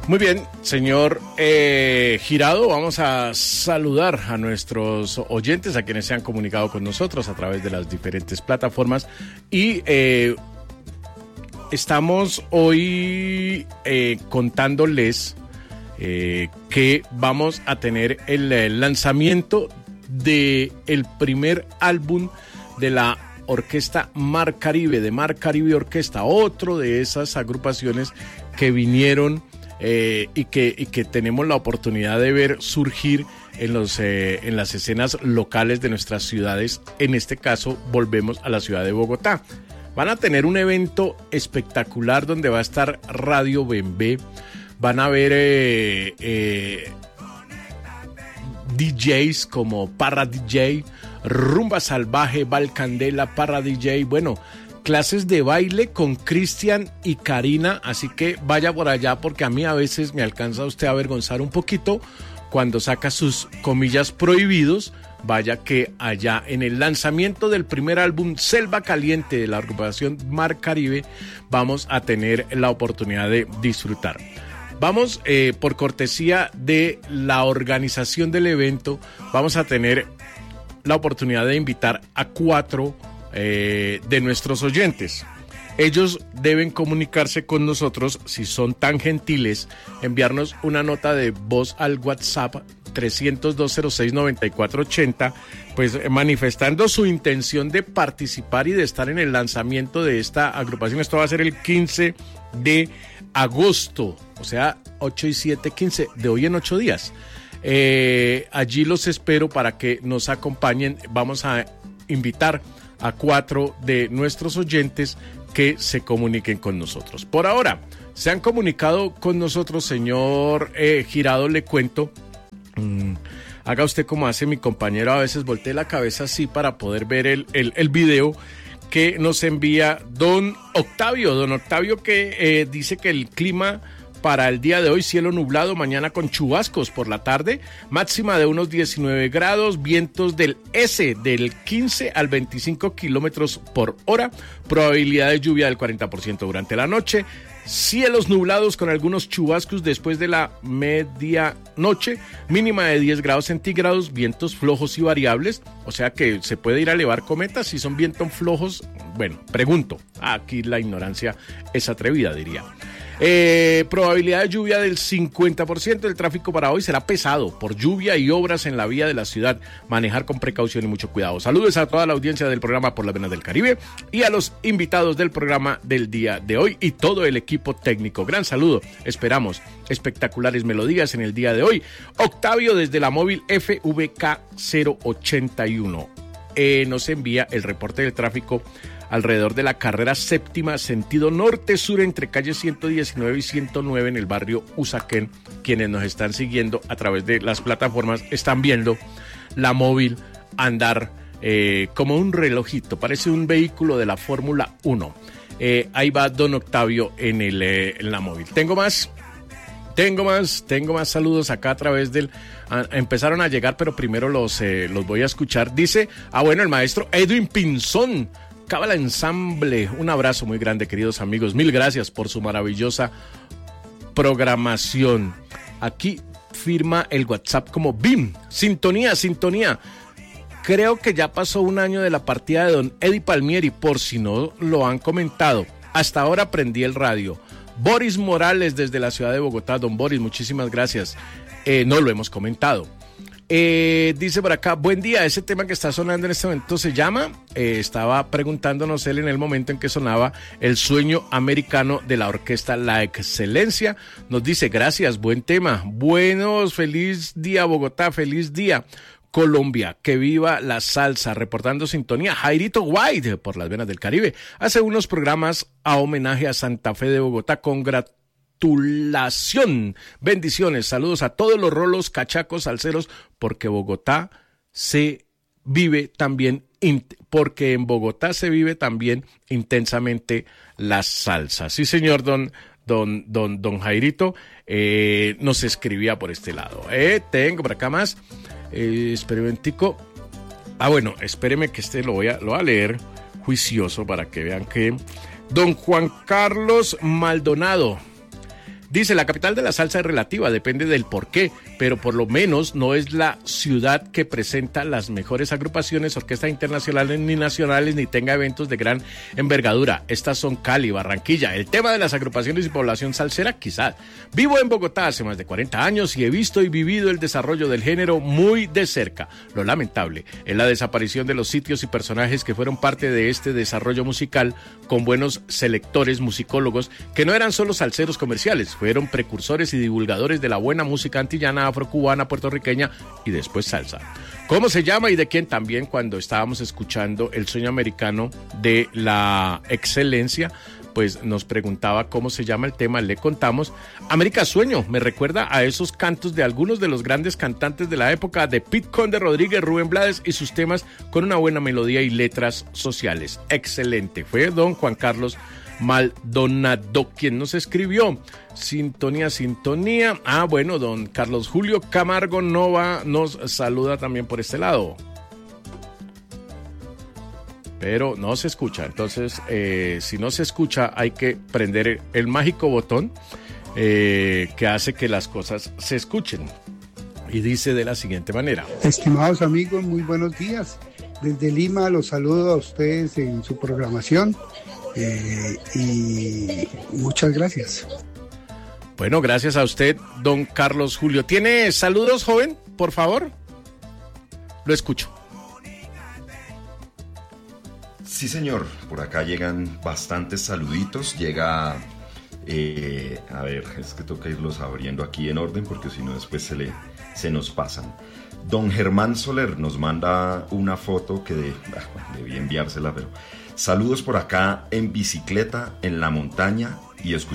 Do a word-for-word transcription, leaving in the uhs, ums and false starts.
Muy bien, señor eh, Girado, vamos a saludar a nuestros oyentes, a quienes se han comunicado con nosotros a través de las diferentes plataformas y eh, estamos hoy eh, contándoles eh, que vamos a tener el, el lanzamiento de el primer álbum de la Orquesta Mar Caribe, de Mar Caribe Orquesta, otro de esas agrupaciones que vinieron Eh, y, que, y que tenemos la oportunidad de ver surgir en, los, eh, en las escenas locales de nuestras ciudades. En este caso, volvemos a la ciudad de Bogotá. Van a tener un evento espectacular donde va a estar Radio Bembé. Van a ver eh, eh, D Js como Parra D J, Rumba Salvaje, Valcandela, Parra D J. Bueno, clases de baile con Cristian y Karina, así que vaya por allá porque a mí a veces me alcanza usted a avergonzar un poquito cuando saca sus comillas prohibidos. Vaya que allá en el lanzamiento del primer álbum Selva Caliente de la agrupación Mar Caribe vamos a tener la oportunidad de disfrutar. Vamos, eh, por cortesía de la organización del evento, vamos a tener la oportunidad de invitar a cuatro Eh, de nuestros oyentes. Ellos deben comunicarse con nosotros, si son tan gentiles, enviarnos una nota de voz al WhatsApp trescientos dos cero seis noventa y cuatro ochenta, pues manifestando su intención de participar y de estar en el lanzamiento de esta agrupación. Esto va a ser el quince de agosto, o sea, ocho y siete, quince, de hoy en ocho días. Eh, allí los espero para que nos acompañen. Vamos a invitar a cuatro de nuestros oyentes que se comuniquen con nosotros. Por ahora, se han comunicado con nosotros, señor eh, Girado, le cuento. Mm, haga usted como hace mi compañero, a veces voltee la cabeza así para poder ver el, el, el video que nos envía don Octavio. Don Octavio que eh, dice que el clima para el día de hoy, cielo nublado, mañana con chubascos por la tarde, máxima de unos diecinueve grados, vientos del S del quince al veinticinco kilómetros por hora, probabilidad de lluvia del cuarenta por ciento durante la noche, cielos nublados con algunos chubascos después de la medianoche, mínima de diez grados centígrados, vientos flojos y variables, o sea que se puede ir a elevar cometas si son vientos flojos. Bueno, pregunto, aquí la ignorancia es atrevida, diría. Eh, probabilidad de lluvia del cincuenta por ciento. El tráfico para hoy será pesado por lluvia y obras en la vía de la ciudad. Manejar con precaución y mucho cuidado. Saludos a toda la audiencia del programa Por las Venas del Caribe y a los invitados del programa del día de hoy y todo el equipo técnico. Gran saludo. Esperamos espectaculares melodías en el día de hoy. Octavio desde la móvil F V K cero ochenta y uno eh, nos envía el reporte del tráfico alrededor de la carrera séptima, sentido norte-sur, entre calles ciento diecinueve y ciento nueve en el barrio Usaquén. Quienes nos están siguiendo a través de las plataformas están viendo la móvil andar eh, como un relojito, parece un vehículo de la Fórmula uno. Eh, ahí va don Octavio en, el, eh, en la móvil. Tengo más, tengo más, tengo más saludos acá a través del... A, empezaron a llegar, pero primero los, eh, los voy a escuchar. Dice, ah bueno, el maestro Edwin Pinzón, Cábala Ensamble, un abrazo muy grande, queridos amigos, mil gracias por su maravillosa programación. Aquí firma el WhatsApp como B I M, sintonía, sintonía. Creo que ya pasó un año de la partida de don Eddie Palmieri, por si no lo han comentado. Hasta ahora prendí el radio. Boris Morales desde la ciudad de Bogotá. Don Boris, muchísimas gracias. Eh, no lo hemos comentado. Eh, dice por acá, buen día, ese tema que está sonando en este momento se llama, eh, estaba preguntándonos él en el momento en que sonaba El Sueño Americano de la orquesta La Excelencia. Nos dice, gracias, buen tema. Buenos, feliz día Bogotá, feliz día Colombia, que viva la salsa. Reportando sintonía, Jairito White por las Venas del Caribe. Hace unos programas a homenaje a Santa Fe de Bogotá. Congratulaciones. Bendiciones, saludos a todos los rolos, cachacos, salseros, porque Bogotá se vive también, porque en Bogotá se vive también intensamente la salsa. Sí, señor, don, don, don, don Jairito, eh, nos escribía por este lado. Eh, tengo por acá más, eh, espere un momentico. Ah, bueno, espéreme que este lo voy a, lo voy a leer juicioso para que vean que don Juan Carlos Maldonado Dice, la capital de la salsa es relativa, depende del por qué, pero por lo menos no es la ciudad que presenta las mejores agrupaciones, orquestas internacionales ni nacionales, ni tenga eventos de gran envergadura. Estas son Cali, Barranquilla. El tema de las agrupaciones y población salsera, quizás. Vivo en Bogotá hace más de cuarenta años y he visto y vivido el desarrollo del género muy de cerca. Lo lamentable es la desaparición de los sitios y personajes que fueron parte de este desarrollo musical, con buenos selectores, musicólogos, que no eran solo salseros comerciales, fueron precursores y divulgadores de la buena música antillana, afrocubana, puertorriqueña y después salsa. ¿Cómo se llama y de quién? También cuando estábamos escuchando El Sueño Americano de la Excelencia, pues nos preguntaba cómo se llama el tema, le contamos. América Sueño, me recuerda a esos cantos de algunos de los grandes cantantes de la época, de Pete Conde Rodríguez, Rubén Blades y sus temas con una buena melodía y letras sociales. Excelente. Fue don Juan Carlos Maldonado quien nos escribió. Sintonía, sintonía. Ah, bueno, don Carlos Julio Camargo Nova nos saluda también por este lado. Pero no se escucha, entonces eh, si no se escucha hay que prender el, el mágico botón eh, que hace que las cosas se escuchen. Y dice de la siguiente manera. Estimados amigos, muy buenos días. Desde Lima los saludo a ustedes en su programación eh, y muchas gracias. Bueno, gracias a usted, don Carlos Julio. ¿Tiene saludos, joven, por favor? Lo escucho. Sí, señor, por acá llegan bastantes saluditos, llega, eh, a ver, es que toca irlos abriendo aquí en orden porque si no después se, le, se nos pasan. Don Germán Soler nos manda una foto que de, ah, debí enviársela, pero saludos por acá en bicicleta, en la montaña y escuchando.